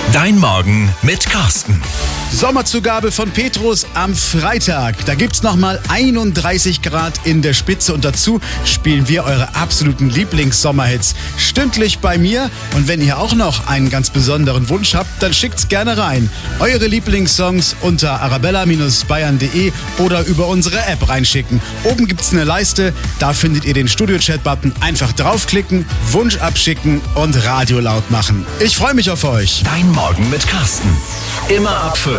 Dein Morgen mit Carsten. Sommerzugabe von Petrus am Freitag. Da gibt's nochmal 31 Grad in der Spitze und dazu spielen wir eure absoluten Lieblings-Sommerhits stündlich bei mir. Und wenn ihr auch noch einen ganz besonderen Wunsch habt, dann schickt's gerne rein. Eure Lieblingssongs unter arabella-bayern.de oder über unsere App reinschicken. Oben gibt's eine Leiste, da findet ihr den Studio-Chat-Button. Einfach draufklicken, Wunsch abschicken und Radio laut machen. Ich freue mich auf euch. Dein Morgen mit Carsten. Immer ab 5.